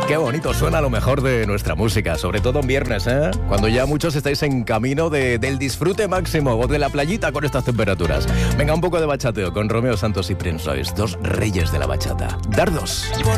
Qué bonito suena lo mejor de nuestra música, sobre todo en viernes, ¿eh? Cuando ya muchos estáis en camino del disfrute máximo o de la playita con estas temperaturas. Venga, un poco de bachateo con Romeo Santos y Prince Royce, dos reyes de la bachata. Dardos.